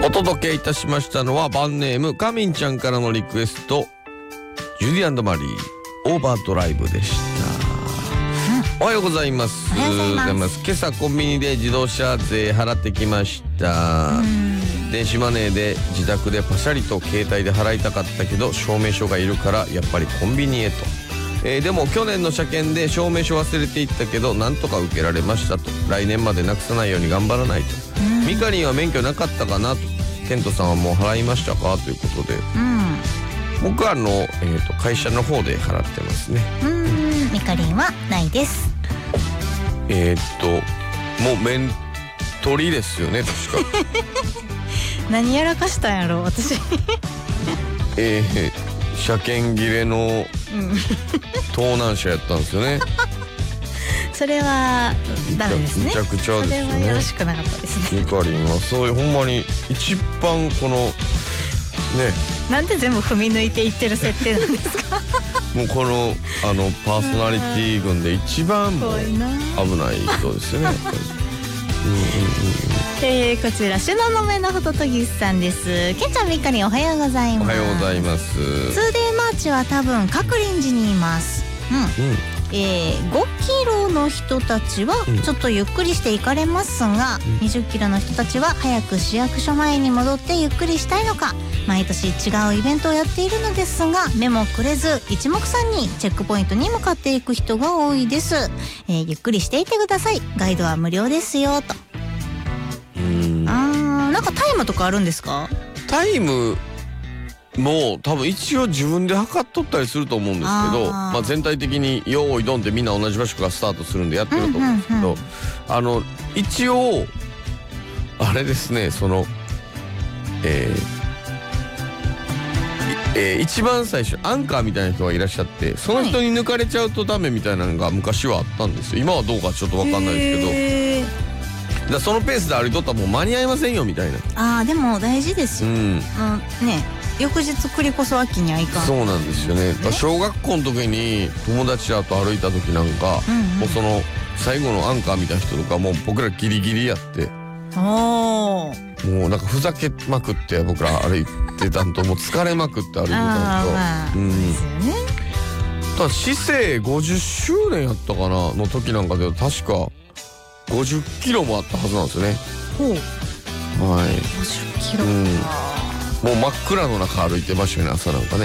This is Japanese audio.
お届けいたしましたのはバンネームかみんちゃんからのリクエスト、ジュディ&マリーオーバードライブでした。おはようございます。 おはようございます。 今朝コンビニで自動車税払ってきました。電子マネーで自宅でパシャリと携帯で払いたかったけど証明書がいるからやっぱりコンビニへと。でも去年の車検で証明書忘れていったけどなんとか受けられましたと。来年までなくさないように頑張らないと。ミカリンは免許なかったかなと。ケントさんはもう払いましたかということで、僕は会社の方で払ってますね。 ミカリンはないです。 もう免取りですよね確か。 何やらかしたんやろ私。 車検切れの盗難車やったんですよね。 それはダメですね。 めちゃくちゃですよね。 それはよろしくなかったですね。 ミカリンはそういうほんまに一番このね、 なんで全部踏み抜いていってる設定なんですか。 もうこのパーソナリティ群で一番もう危ない人ですよね。やっぱりこちらシュノの目のホトトギスさんです。ケンちゃん、ミカリン、おはようございます。 おはようございます。 2day マーチは多分各臨時にいます。5キロの人たちはちょっとゆっくりして行かれますが、20キロの人たちは早く市役所前に戻ってゆっくりしたいのか、毎年違うイベントをやっているのですが、目もくれず一目散にチェックポイントに向かっていく人が多いです。ゆっくりしていてください。ガイドは無料ですよと。なんかタイムとかあるんですか？ タイムもう多分一応自分で測っとったりすると思うんですけど、全体的に用意ドンってみんな同じ場所からスタートするんでやってると思うんですけど、一応あれですね、一番最初アンカーみたいな人がいらっしゃって、その人に抜かれちゃうとダメみたいなのが昔はあったんですよ。今はどうかちょっと分かんないですけど、だそのペースで歩いとったらもう間に合いませんよみたいな。 でも大事ですよ。ね、翌日繰り越すわけにはいかん。 そうなんですよね。小学校の時に友達らと歩いた時なんか、もうその最後のアンカーみたいな人とかもう僕らギリギリやって、もうなんかふざけまくって僕ら歩いてたんと、もう疲れまくって歩いてたんと、ですよね。ただ市政50周年やったかなの時なんかで確か50キロもあったはずなんですよね。50キロか。もう真っ暗の中歩いてましたよね、朝なんかね。